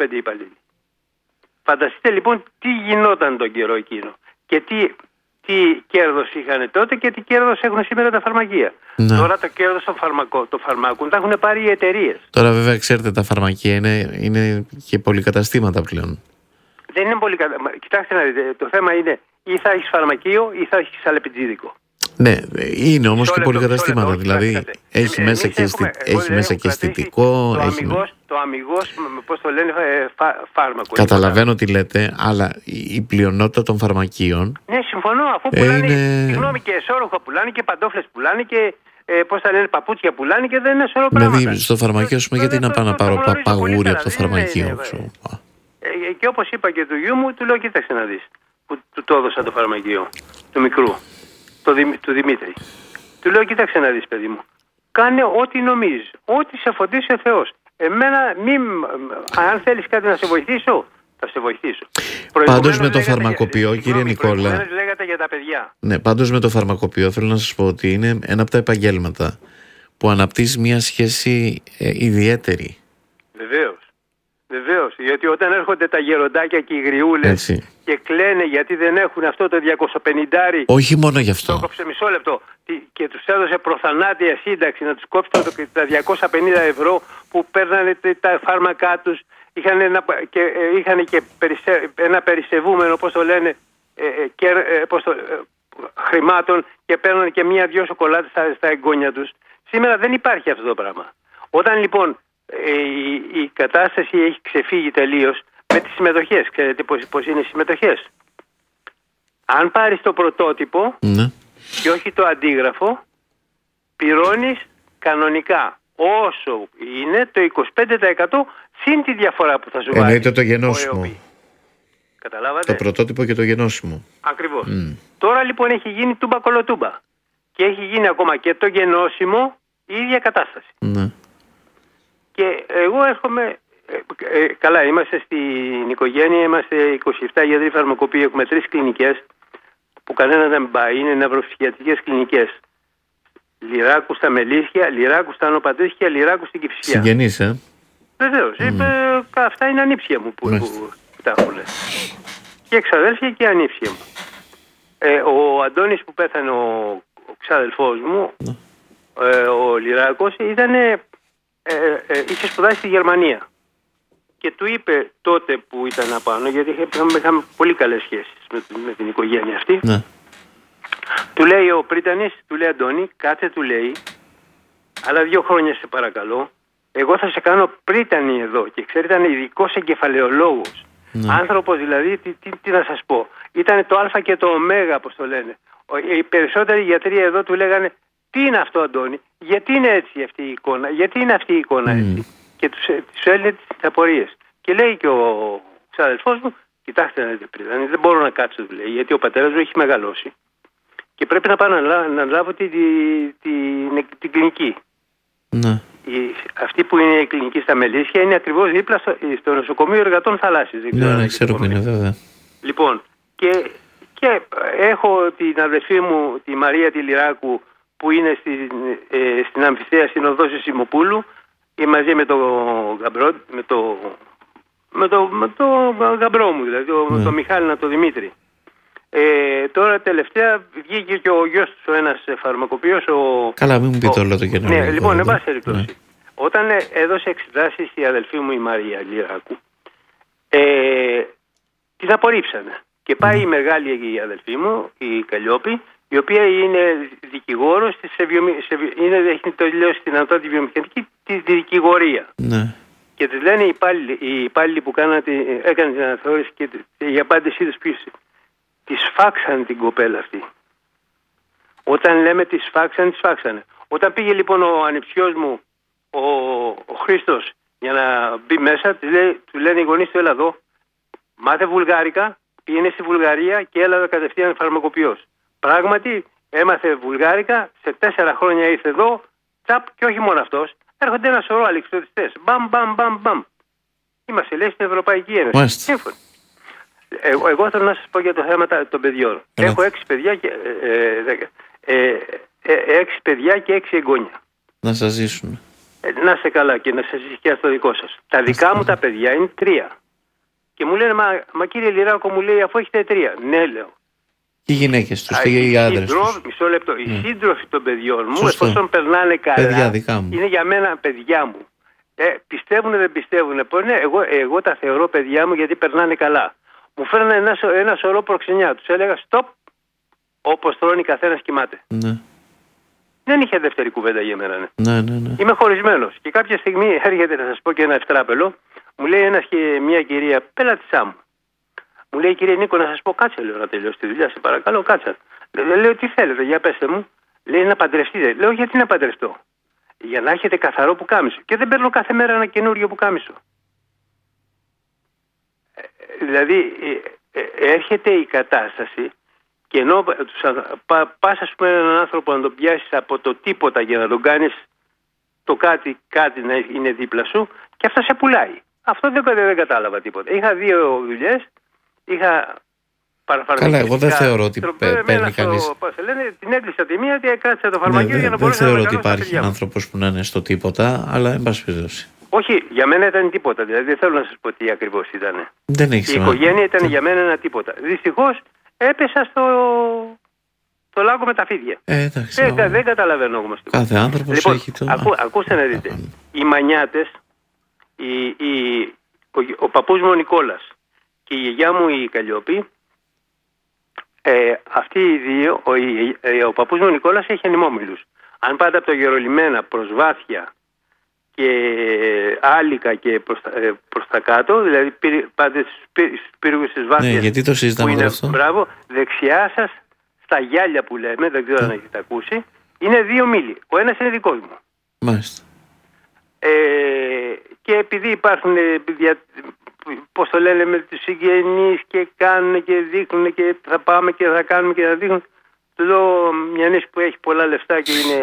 5 υπαλλήλοι. Φανταστείτε λοιπόν τι γινόταν τον καιρό εκείνο και τι κέρδος είχαν τότε και τι κέρδος έχουν σήμερα τα φαρμακεία. Ναι. Τώρα το κέρδος των φαρμάκων τα έχουν πάρει οι εταιρείες. Τώρα βέβαια ξέρετε τα φαρμακεία είναι και πολυκαταστήματα πλέον. Δεν είναι Κοιτάξτε να δείτε, το θέμα είναι ή θα έχεις φαρμακείο ή θα έχεις αλεπιτζίδικο. Ναι, είναι όμως και πολυκαταστήματα. Δηλαδή έχει μέσα και αισθητικό. Το αμιγώς, πώς το λένε, φάρμακο. Καταλαβαίνω τι λέτε, αλλά η πλειονότητα των φαρμακείων. Ναι, συμφωνώ. Αφού πουλάνε, συγγνώμη, και εσώρουχα πουλάνε και παντόφλες πουλάνε και πώς τα λένε, παπούτσια πουλάνε και δεν είναι σωρό πράγματα. Δηλαδή στο φαρμακείο, γιατί να πάω να πάρω παγούρι από το φαρμακείο. Και όπως είπα και του γιού μου, του λέω: κοίταξε να δεις. Που του το έδωσα το φαρμακείο, του μικρού, του Δημήτρη. Του λέω: κοίταξε να δεις, παιδί μου. Κάνε ό,τι νομίζεις, ό,τι σε φωτίσει ο Θεός. Εμένα, αν θέλεις κάτι να σε βοηθήσω, θα σε βοηθήσω. Πάντως με το φαρμακοποιό, κύριε Νικόλα. Λέγατε για τα παιδιά. Ναι, πάντως με το φαρμακοποιό θέλω να σας πω ότι είναι ένα από τα επαγγέλματα που αναπτύσσει μια σχέση ιδιαίτερη. Βεβαίως, γιατί όταν έρχονται τα γεροντάκια και οι γριούλες και κλαίνε γιατί δεν έχουν αυτό το 250. Όχι μόνο γι' αυτό. Το κόψε μισό λεπτό και τους έδωσε προθανάτια σύνταξη να τους κόψει τα 250 ευρώ που παίρνανε τα φάρμακά τους. Είχαν και ένα περισεβούμενο, πώς το λένε, χρημάτων και παίρνανε και μία-δυο σοκολάτες στα εγγόνια τους. Σήμερα δεν υπάρχει αυτό το πράγμα. Όταν λοιπόν η κατάσταση έχει ξεφύγει τελείως με τις συμμετοχές. Ξέρετε πώς είναι οι συμμετοχές. Αν πάρεις το πρωτότυπο και όχι το αντίγραφο, πληρώνεις κανονικά όσο είναι το 25% συν τη διαφορά που θα σου βάλει. Εννοείται το γενώσιμο. Καταλάβατε. Το πρωτότυπο και το γενώσιμο. Ακριβώς. Τώρα λοιπόν έχει γίνει τούμπα κολοτούμπα και έχει γίνει ακόμα και το γενώσιμο η ίδια κατάσταση. Ναι. Και εγώ έρχομαι, καλά, είμαστε στην οικογένεια, είμαστε 27 γιατροί φαρμακοποιοί, έχουμε 3 κλινικές που κανένα δεν πάει, είναι νευροψυχιατρικές κλινικές. Λυράκου στα Μελίσια, Λυράκου στα Νοπατρίσια, Λυράκου στην Κηφισιά. Συγγενείς, Βεβαίως, αυτά είναι ανήψια μου που τα έχουν. Και εξαδέλφια και ανήψια μου. Ο Αντώνης που πέθανε, ο ξάδελφός μου, ο Λυράκος, είχε σπουδάσει στη Γερμανία και του είπε τότε που ήταν απάνω, γιατί είχαμε πολύ καλές σχέσεις με την οικογένεια αυτή. Του λέει ο Πρίτανης, του λέει: Αντώνη, κάτσε, του λέει, άλλα 2 χρόνια σε παρακαλώ, εγώ θα σε κάνω πρίτανη εδώ. Και ξέρετε, ήταν ειδικός εγκεφαλαιολόγος. Άνθρωπος δηλαδή, τι να σας πω, ήταν το Α και το Ω, όπως το λένε. Οι περισσότεροι γιατροί εδώ του λέγανε: τι είναι αυτό, Αντώνη, γιατί είναι έτσι αυτή η εικόνα, γιατί είναι αυτή η εικόνα έτσι. Και τους έλεγε τις απορίες. Και λέει και ο ξαδελφός μου: κοιτάξτε να δείτε, δεν μπορώ να κάτσω, του λέει, γιατί ο πατέρας μου έχει μεγαλώσει και πρέπει να πάω να λάβω την κλινική. Αυτή που είναι η κλινική στα Μελίσια είναι ακριβώς δίπλα στο νοσοκομείο Εργατών Θαλάσσης. Ναι, ξέρω που είναι, βέβαια. Λοιπόν, και έχω την αδερφή μου, τη Μαρία τη Λυράκου, που είναι στην Αμφιθέα, στην οδό Σιμοπούλου, ή μαζί με το γαμπρό μου, δηλαδή το Μιχάλη, το Δημήτρη. Τώρα τελευταία βγήκε και ο γιος του, ένας φαρμακοποιός. Καλά, μην μου πείτε όλο το καινούργιο. Ναι, λοιπόν, εν πάση περιπτώσει. Όταν έδωσε εξετάσεις η αδελφή μου η Μαρία Λυράκου, την απορρίψανε. Και πάει η μεγάλη η αδελφή μου, η Καλλιόπη, η οποία είναι δικηγόρος, έχει τελειώσει την ανώτατη βιομηχανική τη δικηγορία. Ναι. Και της λένε οι υπάλληλοι που έκανε την αναθεώρηση και η απάντησή τους ποιος, τη σφάξανε την κοπέλα αυτή. Όταν λέμε τη σφάξανε. Όταν πήγε λοιπόν ο ανιψιός μου, ο Χρήστος, για να μπει μέσα, του λένε οι γονείς του: έλα εδώ, μάθε βουλγάρικα, πήγαινε στη Βουλγαρία και έλα κατευθείαν φαρμακοποιός. Πράγματι έμαθε βουλγάρικα, σε 4 χρόνια ήρθε εδώ, τσαπ, και όχι μόνο αυτός, έρχονται ένα σωρό αλεξιπτωτιστές. Μπαμ. Είμαστε, λέει, στην Ευρωπαϊκή Ένωση. Σύμφωνοι. Εγώ θέλω να σας πω για το θέμα των παιδιών. Έχω 6 παιδιά και 6 εγγόνια. Να σας ζήσουν. Να είστε καλά και να σας ησυχιάσει το δικό σας. Τα δικά μου τα παιδιά είναι 3. Και μου λένε, μα κύριε Λυράκο, μου λέει, αφού έχετε 3. Ναι, λέω. Οι γυναίκες τους, οι άντρες τους. Μισό λεπτό. Οι σύντροφοι των παιδιών μου, εφόσον περνάνε καλά, είναι για μένα παιδιά μου. Πιστεύουν, δεν πιστεύουν. Ναι, εγώ τα θεωρώ παιδιά μου γιατί περνάνε καλά. Μου φέρνανε ένα σωρό προξενιά. Τους έλεγα, stop, όπως τρώνε καθένας κοιμάται. Ναι. Δεν είχε δεύτερη κουβέντα για μένα. Ναι. Είμαι χωρισμένος. Και κάποια στιγμή έρχεται, να σας πω και ένα ευτράπελο, μου λέει μια κυρία, πελάτησά μου. Μου λέει, κύριε Νίκο, να σας πω, κάτσε, λέω, να τελειώσει τη δουλειά, σε παρακαλώ, κάτσε. Λέω, τι θέλετε, για πέστε μου. Λέει, να παντρευτείτε. Λέω, γιατί να παντρευτώ? Για να έχετε καθαρό πουκάμισο. Και δεν παίρνω κάθε μέρα ένα καινούριο πουκάμισο. Δηλαδή, έρχεται η κατάσταση και ενώ πας, ας πούμε, έναν άνθρωπο να τον πιάσεις από το τίποτα για να τον κάνεις το κάτι να είναι δίπλα σου, και αυτό σε πουλάει. Αυτό δεν κατάλαβα τίποτα. Είχα 2 δουλειές, είχα παραφαρμακευτικά. Καλά, εγώ δεν θεωρώ ότι παίρνει κανείς. Την έκλεισα τη μία και κράτησα το φαρμακείο για να μπορέσω να δεν θεωρώ ότι υπάρχει άνθρωπος που να είναι στο τίποτα, αλλά εν πάση περιπτώσει. Όχι, για μένα ήταν τίποτα. Δηλαδή δεν θέλω να σας πω τι ακριβώς ήταν. Δεν έχει σημασία. Η οικογένεια ήταν για μένα ένα τίποτα. Δυστυχώς έπεσα στο λάκκο με τα φίδια. Δεν καταλαβαίνω όμως. Κάθε άνθρωπος λοιπόν, έχει το... Ακούστε να δείτε. Οι Μανιάτες, ο παππούς μου ο Νικόλας και η γιαγιά μου η Καλλιόπη, αυτοί οι δύο, ο παππούς μου ο Νικόλας έχει ανημόμυλους. Αν πάτε από το Γερολιμένα προς Βάθια και Άλικα και προς τα κάτω, δηλαδή πάτε στους πύργους της Βάθιας, ναι, γιατί το συζητάμε αυτό. Μπράβο, δεξιά σας, στα γυάλια που λέμε, δεν ξέρω αν έχετε ακούσει, είναι 2 μίλοι. Ο ένας είναι δικός μου. Μάλιστα. Και επειδή υπάρχουν, πώς το λένε, με τους συγγενείς και κάνουν και δείχνουν και θα πάμε και θα κάνουμε και θα δείχνουν, του λέω, μια νύση που έχει πολλά λεφτά και είναι...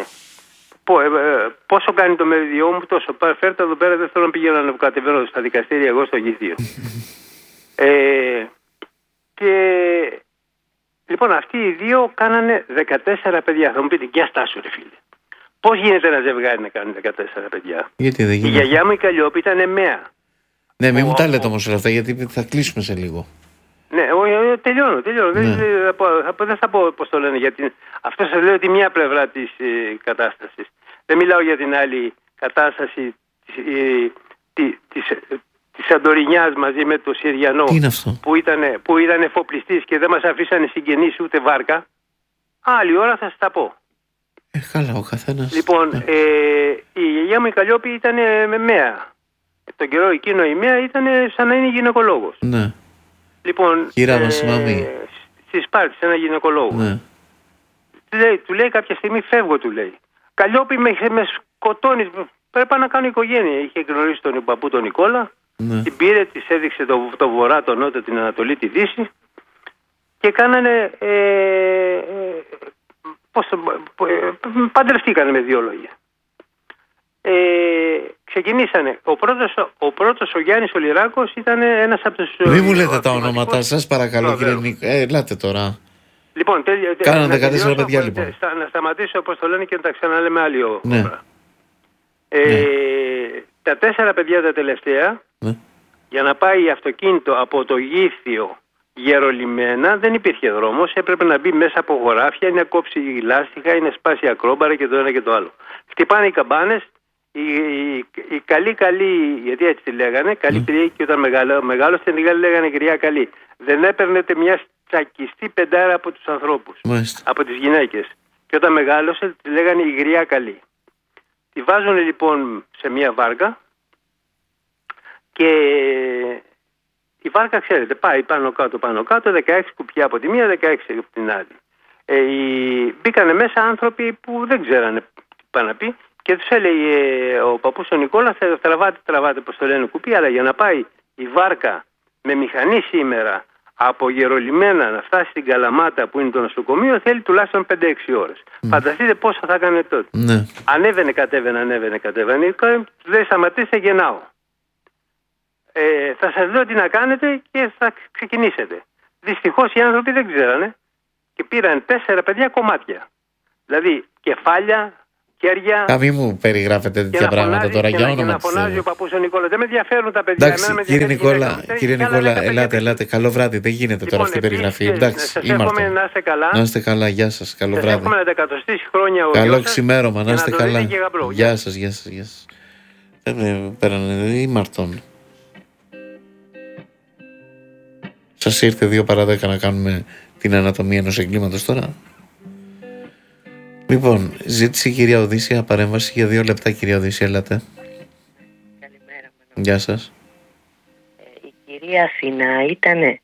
πόσο κάνει το μεριδιό μου, τόσο. Φέρτε εδώ πέρα, δεν θέλω να πηγαίνω να κατεβαίνω στα δικαστήρια εγώ στο γήθιο. Και λοιπόν αυτοί οι 2 κάνανε 14 παιδιά. Θα μου πείτε, για στάσου ρε φίλε. Πώς γίνεται ένα ζευγάρι να κάνει 14 παιδιά? Γιατί δεν γίνεται? Η γιαγιά μου η Καλλιόπη ήταν μέα. Ναι, μην μου τα λέτε όμως όλα αυτά, γιατί θα κλείσουμε σε λίγο. Ναι, τελειώνω. Ναι. Δεν θα πω πώς το λένε. Γιατί αυτό σας λέω τη μια πλευρά της κατάστασης. Δεν μιλάω για την άλλη κατάσταση της Σαντορινιάς μαζί με το Συριανό. Τι είναι αυτό? Που ήταν εφοπλιστής και δεν μας αφήσανε συγγενείς ούτε βάρκα. Άλλη ώρα θα σας τα πω. Καλά, ο καθένας. Λοιπόν, η γιαγιά μου η Καλλιόπη ήταν μέα. Τον καιρό εκείνο η μέα ήταν σαν να είναι γυναικολόγος. Ναι. Λοιπόν, στη Σπάρτη, ένα γυναικολόγο. Ναι. Του λέει κάποια στιγμή, φεύγω, του λέει. Καλλιόπη, με σκοτώνεις, πρέπει να κάνω οικογένεια. Είχε γνωρίσει τον παππού τον Νικόλα, ναι. Την πήρε, της έδειξε το βορρά, το νότο, την Ανατολή, τη Δύση και κάνανε, παντρευτήκανε με 2 λόγια. Ξεκινήσανε. Ο πρώτος ο Γιάννης ο Λυράκος ήταν ένας από τους... Μην μου λέτε τα ονόματά σας, παρακαλώ, κύριε Νίκο. Ελάτε τώρα. Λοιπόν, κάνανε 14 παιδιά, λοιπόν. Να σταματήσω, όπως το λένε, και να τα ξαναλέμε άλλη ώρα. Ναι. Τα 4 παιδιά τα τελευταία, ναι. Για να πάει αυτοκίνητο από το Γήθιο Γερολιμένα δεν υπήρχε δρόμος, έπρεπε να μπει μέσα από χωράφια, είναι να κόψει λάστιχα, είναι σπάσει ακρόμπαρα και το ένα και το άλλο. Χτυπάνε οι καμπάνες, η καλή, γιατί έτσι τη λέγανε, καλή κυρία, και όταν μεγάλωσε την λέγανε κυρία καλή. Δεν έπαιρνετε μια τσακιστή πεντάρα από τους ανθρώπους, από τις γυναίκες. Και όταν μεγάλωσε τη λέγανε η γριά καλή. Τη βάζουν λοιπόν σε μια βάρκα και η βάρκα, ξέρετε, πάει πάνω κάτω, 16 κουπιά από τη μία, 16 από την άλλη. Μπήκανε μέσα άνθρωποι που δεν ξέρανε τι πάνε να πει και τους έλεγε ο παππούς ο Νικόλας, τραβάτε πως το λένε κουπί, αλλά για να πάει η βάρκα με μηχανή σήμερα από Γερολιμένα να φτάσει στην Καλαμάτα που είναι το νοσοκομείο θέλει τουλάχιστον 5-6 ώρες. Φανταστείτε πόσο θα έκανε τότε. Ναι. Ανέβαινε, κατέβαινε. Δεν σταματήστε, γεννάω. Θα σας λέω τι να κάνετε και θα ξεκινήσετε. Δυστυχώς οι άνθρωποι δεν ξέρανε και πήραν 4 παιδιά κομμάτια. Δηλαδή κεφάλια, χέρια. Μη μου περιγράφετε τέτοια πράγματα τώρα, για όνομα του Θεού. Και να φωνάζει ο παππούς ο Νικόλα. Δεν με ενδιαφέρουν τα παιδιά. Εντάξει, κύριε Νικόλα, ελάτε. Καλό βράδυ. Δεν γίνεται τώρα αυτή η περιγραφή. Εντάξει, εύχομαι να είστε καλά. Να είστε καλά, γεια σας. Καλό βράδυ. Εύχομαι να τα εκατοστήσει χρόνια ο γιος σας. Καλό ξημέρωμα, να είστε καλά. Γεια σας. Δεν με πέρανε ήμαρτον. Σας ήρθε 2 παρά 10 να κάνουμε την ανατομία ενός εγκλήματος τώρα. Λοιπόν, ζήτησε η κυρία Οδύσσια παρέμβαση για 2 λεπτά. Κυρία Οδύσσια, έλατε. Καλημέρα. Γεια σας. Η κυρία Αθηνά ήτανε.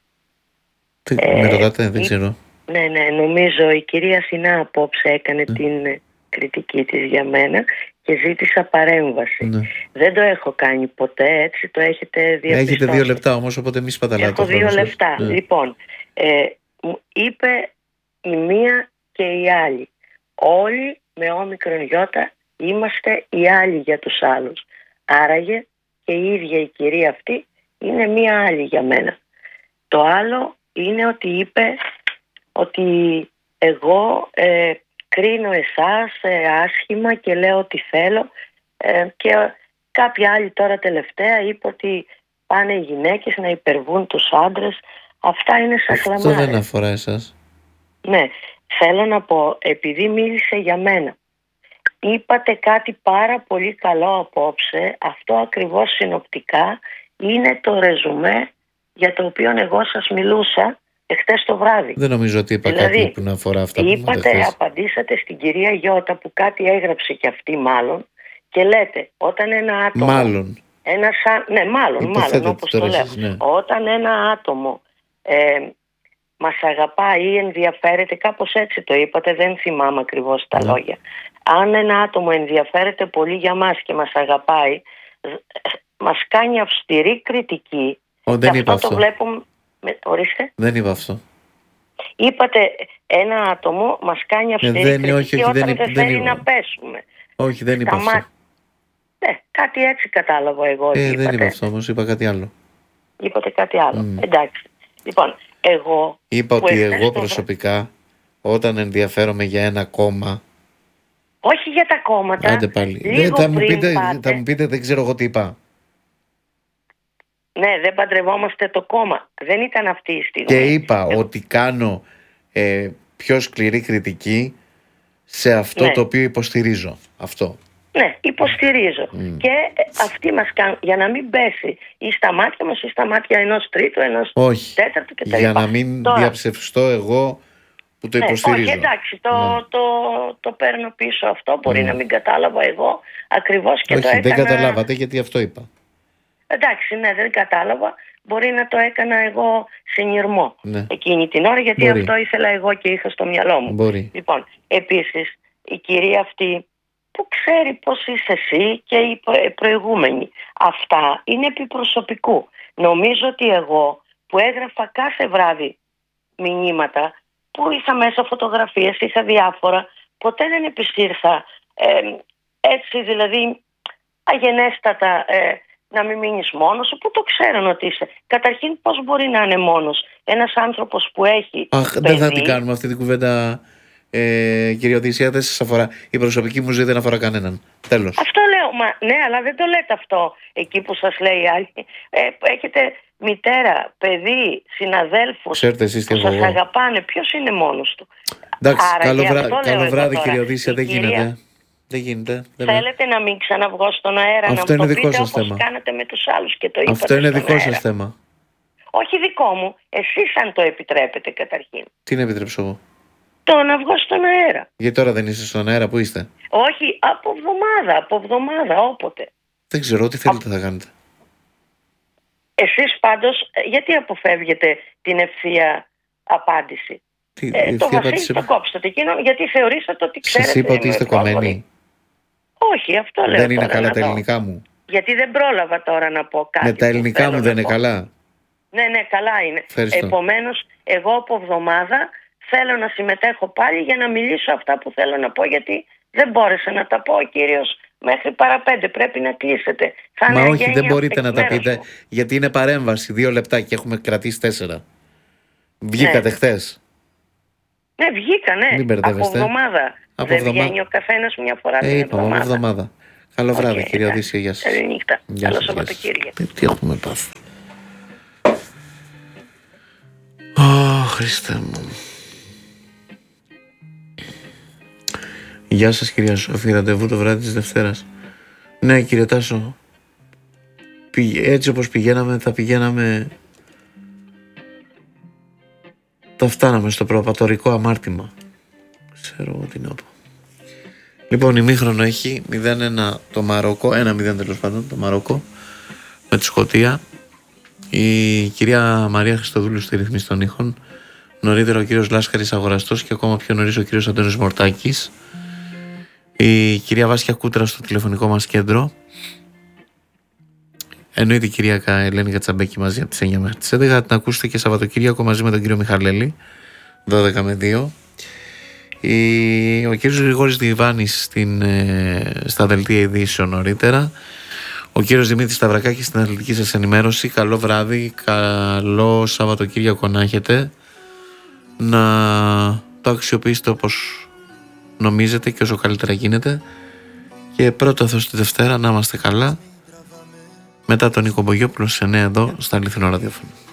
Με ρωτάτε, δεν ξέρω. Ναι, νομίζω η κυρία Αθηνά απόψε έκανε την κριτική της για μένα και ζήτησα παρέμβαση. Ναι. Δεν το έχω κάνει ποτέ, έτσι το έχετε διαπιστώσει. Έχετε 2 λεπτά όμως, οπότε μη σπαταλάτε. Έχω 2 λεπτά. Ναι. Λοιπόν, είπε η μία και η άλλη. Όλοι με όμικρον γιώτα είμαστε οι άλλοι για τους άλλους. Άραγε και η ίδια η κυρία αυτή είναι μία άλλη για μένα. Το άλλο είναι ότι είπε ότι εγώ κρίνω εσάς άσχημα και λέω ότι θέλω και κάποια άλλη τώρα τελευταία είπε ότι πάνε οι γυναίκες να υπερβούν τους άντρες. Αυτά είναι σαν χλαμάρες. Αυτό δεν αφορά εσάς. Ναι, θέλω να πω, επειδή μίλησε για μένα, είπατε κάτι πάρα πολύ καλό απόψε. Αυτό ακριβώς συνοπτικά είναι το ρεζουμέ για το οποίο εγώ σας μιλούσα εχθές το βράδυ. Δεν νομίζω ότι είπα δηλαδή, κάτι που να αφορά αυτά που είπατε, απαντήσατε στην κυρία Γιώτα που κάτι έγραψε και αυτή μάλλον και λέτε όταν ένα άτομο... Μάλλον. Μάλλον όπως το λέω. Ναι. Όταν ένα άτομο μας αγαπάει ή ενδιαφέρεται, κάπως έτσι το είπατε, δεν θυμάμαι ακριβώς τα λόγια. Αν ένα άτομο ενδιαφέρεται πολύ για μας και μας αγαπάει, μας κάνει αυστηρή κριτική. Δεν είπα αυτό. Το βλέπουμε... Ορίστε. Δεν είπα αυτό. Είπατε ένα άτομο μας κάνει αυστηρή κριτική όταν δεν θέλει να πέσουμε. Όχι, δεν είπα αυτό. Κάτι έτσι κατάλαβα εγώ. Δεν είπα αυτό όμως, είπα κάτι άλλο. Είπατε κάτι άλλο. Εντάξει. Λοιπόν, εγώ... Είπα ότι εγώ προσωπικά όταν ενδιαφέρομαι για ένα κόμμα... Όχι για τα κόμματα. Άντε πάλι. Θα μου πείτε δεν ξέρω εγώ τι είπα. Ναι, δεν παντρευόμαστε το κόμμα. Δεν ήταν αυτή η στιγμή. Και είπα ότι κάνω πιο σκληρή κριτική σε αυτό το οποίο υποστηρίζω. Αυτό. Ναι, υποστηρίζω. Και αυτοί μας κάνουν για να μην πέσει ή στα μάτια μας ή στα μάτια ενός τρίτου, ενός τέταρτου κτλ. Για να μην διαψευστώ εγώ που το υποστηρίζω. Όχι, εντάξει, το παίρνω πίσω αυτό. Μπορεί να μην κατάλαβα εγώ ακριβώς και το έκανα. Δεν καταλάβατε γιατί αυτό είπα. Εντάξει, δεν κατάλαβα. Μπορεί να το έκανα εγώ συνειρμό εκείνη την ώρα, γιατί αυτό ήθελα εγώ και είχα στο μυαλό μου. Μπορεί. Λοιπόν, επίσης η κυρία αυτή που ξέρει πώς είσαι εσύ και οι προηγούμενοι, αυτά είναι επί προσωπικού. Νομίζω ότι εγώ που έγραφα κάθε βράδυ μηνύματα, που είχα μέσα φωτογραφίες, είχα διάφορα, ποτέ δεν επιστήρθα έτσι δηλαδή αγενέστατα να μην μείνεις μόνος σου, που το ξέρουν ότι είσαι. Καταρχήν πώς μπορεί να είναι μόνος ένας άνθρωπος που έχει παιδί. Δεν θα την κάνουμε αυτή την κουβέντα, κύριε Οδύσσια, δεν σας αφορά. Η προσωπική μου ζωή δεν αφορά κανέναν. Τέλος. Αυτό λέω, ναι, αλλά δεν το λέτε αυτό εκεί που σας λέει η άλλη. Έχετε μητέρα, παιδί, συναδέλφους που σας αγαπάνε. Ποιος είναι μόνος του? Εντάξει, καλό βράδυ κύριε Οδύσσια, δεν γίνεται. Δεν γίνεται. Θέλετε να μην ξαναβγώ στον αέρα? Αυτό να είναι το δικό πείτε σας όπως θέμα. κάνατε με τους άλλους και το είπατε. Αυτό είναι δικό σας θέμα. Όχι δικό μου. Εσείς αν το επιτρέπετε καταρχήν. Τι να επιτρέψω εγώ? Το να βγω στον αέρα. Γιατί τώρα δεν είστε στον αέρα, πού είστε? Όχι, από εβδομάδα, όποτε. Δεν ξέρω, τι θέλετε θα κάνετε. Εσείς πάντως, γιατί αποφεύγετε την ευθεία απάντηση? Το Βασίλη το κόψατε εκείνο, γιατί θεωρήσατε ότι ξέρετε. Σας είπα ότι είστε κομμένοι. Όχι, αυτό λέω. Δεν είναι καλά τα ελληνικά μου. Γιατί δεν πρόλαβα τώρα να πω κάτι. Με τα ελληνικά μου δεν είναι καλά. Ναι, καλά είναι. Επομένως, εγώ από εβδομάδα θέλω να συμμετέχω πάλι για να μιλήσω αυτά που θέλω να πω, γιατί δεν μπόρεσα να τα πω ο κύριος μέχρι παρά 5. Πρέπει να κλείσετε. Μα όχι, δεν μπορείτε να τα πείτε, γιατί είναι παρέμβαση 2 λεπτά και έχουμε κρατήσει 4. Βγήκατε χθες? Ναι, βγήκα, ναι. Μην μπερδεύεστε. Από εβδομάδα. Δεν βγαίνει ο καθένας μια φορά την εβδομάδα. εβδομάδα. Εβδομάδα. Καλό βράδυ, κυρία Οδύσσια, γεια σας. Καληνύχτα. Καλό Σαββατοκύριακο. Τι έχουμε πάθει. Χριστέ μου. Γεια σας κυρία Σοφή, ραντεβού το βράδυ της Δευτέρας. Ναι κύριε Τάσο, έτσι όπως πηγαίναμε θα πηγαίναμε, θα φτάναμε στο προπατορικό αμάρτημα. Ξέρω εγώ τι να πω. Λοιπόν, ημίχρονο έχει 0-1 το Μαρόκο, 1-0 τέλος πάντων το Μαρόκο με τη Σκωτία. Η κυρία Μαρία Χριστοδούλου στη ρυθμίση των ήχων. Νωρίτερα ο κύριος Λάσκαρης Αγοραστός και ακόμα πιο νωρίς ο κύριος Αντώνης Μορτάκης. Η κυρία Βάσια Κούτρα στο τηλεφωνικό μας κέντρο. Εννοείται η κυρία Ελένη Κατσαμπέκη μαζί από τις 9 μέχρι τις 11. Την ακούσετε και Σαββατοκύριακο μαζί με τον κύριο Μιχαλέλη 12 με 2. Ο κύριος Γρηγόρης Διβάνης στα δελτία ειδήσεων νωρίτερα. Ο κύριος Δημήτρης Σταυρακάκης στην αθλητική σας ενημέρωση. Καλό βράδυ, καλό Σαββατοκύριακο να έχετε. Να το αξιοποιήσετε όπως νομίζετε και όσο καλύτερα γίνεται. Και πρώτο Θεός τη Δευτέρα να είμαστε καλά. Μετά τον Νίκο Μπογιόπουλο σε 9 εδώ στα Αληθινό Ραδιόφωνο.